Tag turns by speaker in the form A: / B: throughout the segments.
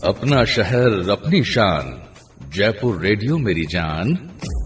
A: अपना शहर अपनी शान, जयपुर रेडियो मेरी जान।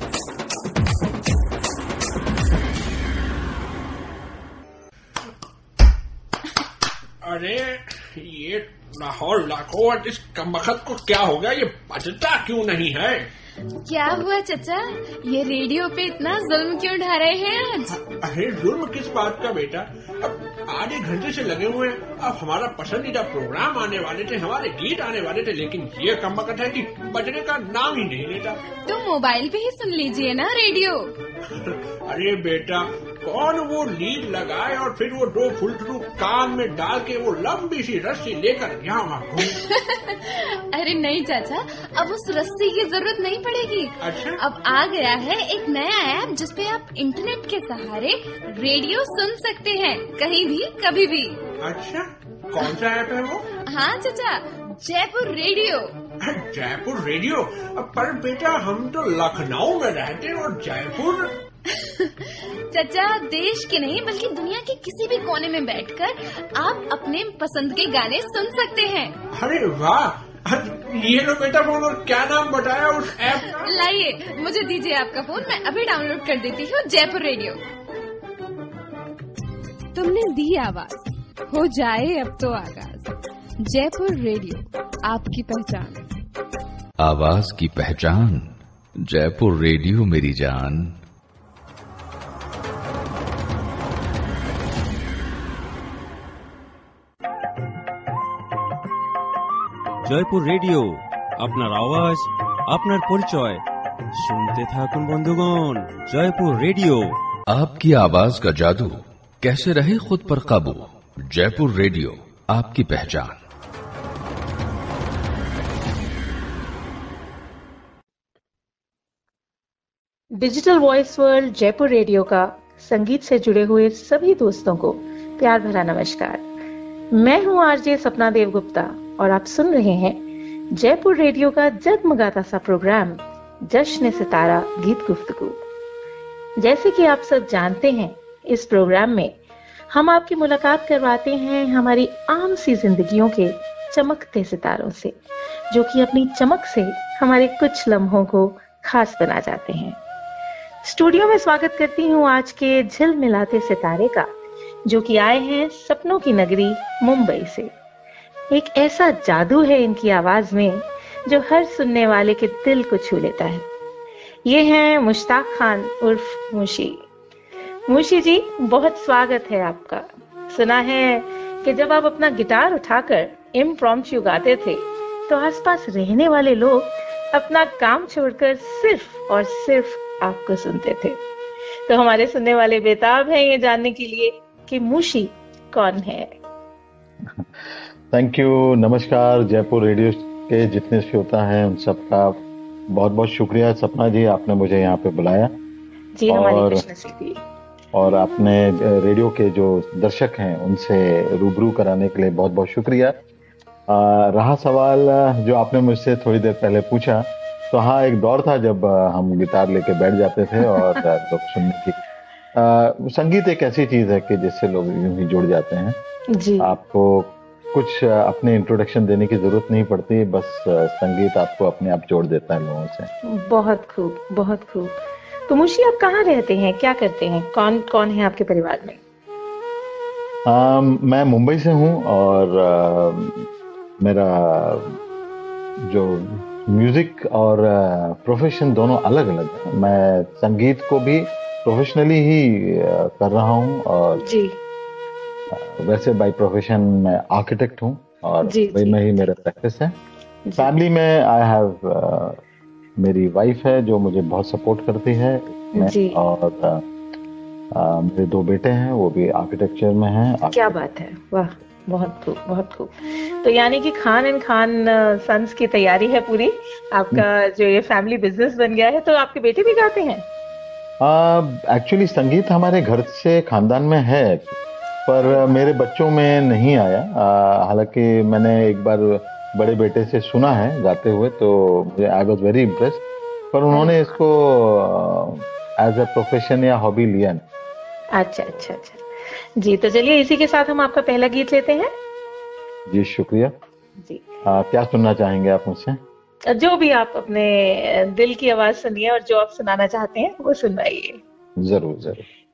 B: अरे ये लाहौर लाखों इस कमबख्त को क्या हो गया, ये बजता क्यों नहीं है?
C: क्या हुआ चचा, ये रेडियो पे इतना जुल्म क्यों ढा रहे हैं आज?
B: अरे जुल्म किस बात का बेटा, अब आधे घंटे से लगे हुए हैं। अब हमारा पसंदीदा प्रोग्राम आने वाले थे, हमारे गीत आने वाले थे, लेकिन ये कमबख्त है कि बजने का नाम ही नहीं लेता।
C: तो मोबाइल पे ही सुन लीजिए ना रेडियो।
B: अरे बेटा, कौन वो लीड लगाए और फिर वो दो फुलटू कान में डाल के वो लंबी सी रस्सी लेकर यहाँ वहाँ घूम।
C: अरे नहीं चाचा, अब उस रस्सी की जरूरत नहीं पड़ेगी।
B: अच्छा?
C: अब आ गया है एक नया ऐप जिसपे आप इंटरनेट के सहारे रेडियो सुन सकते हैं, कहीं भी कभी भी।
B: अच्छा, कौन सा ऐप है वो?
C: हाँ चाचा, जयपुर रेडियो।
B: जयपुर रेडियो? पर बेटा हम तो लखनऊ में रहते हैं और जयपुर।
C: चाचा, देश के नहीं बल्कि दुनिया के किसी भी कोने में बैठकर आप अपने पसंद के गाने सुन सकते हैं।
B: अरे वाह, ये लो बेटा फोन। और क्या नाम बताया उस ऐप का?
C: लाइए, मुझे दीजिए आपका फोन, मैं अभी डाउनलोड कर देती हूँ जयपुर रेडियो। तुमने दी आवाज, हो जाए अब तो आगाज। जयपुर रेडियो, आपकी पहचान।
A: आवाज की पहचान, जयपुर रेडियो मेरी जान।
D: জয়পুর রেডিও, আপনার আওয়াজ, আপনার পরিচয়। শুনতে থাকুন বন্ধুগণ, জয়পুর রেডিও।
A: आपकी आवाज का जादू, कैसे रहे खुद पर काबू। जयपुर रेडियो, आपकी पहचान।
E: Digital voice world Jaipur radio का संगीत से जुड़े हुए सभी दोस्तों को प्यार भरा नमस्कार। मैं हूं आरजे सपना देव गुप्ता और आप सुन रहे हैं जयपुर रेडियो का जगमगाता सा प्रोग्राम जश्न सितारा गीत गुफ्तगू। जैसे कि आप सब जानते हैं, इस प्रोग्राम में हम आपकी मुलाकात करवाते हैं हमारी आम सी जिंदगियों के चमकते सितारों से, जो कि अपनी चमक से हमारे कुछ लम्हों को खास बना जाते हैं। स्टूडियो में स्वागत करती हूँ आज के झिलमिलाते सितारे का, जो कि आए हैं सपनों की नगरी मुंबई से। एक ऐसा जादू है इनकी आवाज में जो हर सुनने वाले के दिल को छू लेता है। ये हैं मुश्ताक खान उर्फ मूशी। मूशी जी, बहुत स्वागत है आपका। सुना है कि जब आप अपना गिटार उठाकर इम्प्रॉम्प्टू गाते थे तो आसपास रहने वाले लोग अपना काम छोड़कर सिर्फ और सिर्फ आपको सुनते थे। तो हमारे सुनने वाले बेताब हैं ये जानने के लिए कि मूशी कौन है।
F: Thank you. नमस्कार। जयपुर रेडियो के जितने श्रोता हैं उन सबका बहुत बहुत शुक्रिया। सपना जी, आपने मुझे यहाँ पे बुलाया
E: जी, हमारी खुशनसीबी।
F: और आपने रेडियो के जो दर्शक हैं उनसे रूबरू कराने के लिए बहुत बहुत शुक्रिया। रहा सवाल जो आपने मुझसे थोड़ी देर पहले पूछा, तो हाँ, एक दौर था जब हम गिटार लेके बैठ जाते थे और लोग सुनने की। संगीत एक ऐसी चीज है कि जिससे लोग यूं ही जुड़ जाते हैं जी। आपको कुछ अपने इंट्रोडक्शन देने की जरूरत नहीं पड़ती, बस संगीत आपको अपने आप जोड़ देता है लोगों से।
E: बहुत खूब, बहुत खूब। तो मूशी, आप कहाँ रहते हैं, क्या करते हैं, कौन कौन है आपके परिवार में?
F: मैं मुंबई से हूँ और मेरा जो म्यूजिक और प्रोफेशन दोनों अलग अलग है। मैं संगीत को भी प्रोफेशनली ही कर रहा हूँ और जी। वैसे बाय प्रोफेशन मैं आर्किटेक्ट हूँ और वही में ही मेरा प्रैक्टिस है। फैमिली में आई हैव मेरी वाइफ है जो मुझे बहुत सपोर्ट करती है जी। और मेरे दो बेटे हैं, वो भी आर्किटेक्चर में हैं।
E: क्या बात है, वाह, बहुत खूब, बहुत खूब। तो यानी कि खान एंड खान सन्स की तैयारी है पूरी। आपका जो ये फैमिली बिजनेस बन गया है। तो आपके बेटे भी गाते हैं?
F: एक्चुअली संगीत हमारे घर से खानदान में है, पर मेरे बच्चों में नहीं आया। हालांकि मैंने एक बार बड़े बेटे से सुना है गाते हुए, तो आई वाज वेरी इम्प्रेस्ड, पर उन्होंने इसको एज अ प्रोफेशन या हॉबी लिया नहीं।
E: अच्छा अच्छा अच्छा जी। तो चलिए इसी के साथ हम आपका पहला गीत लेते हैं।
F: जी शुक्रिया।
E: जी।
F: क्या सुनना चाहेंगे आप मुझसे?
E: जो भी आप अपने दिल की आवाज सुनिए और जो आप सुनाना चाहते हैं वो सुनवाइए।
F: जरूर जरूर।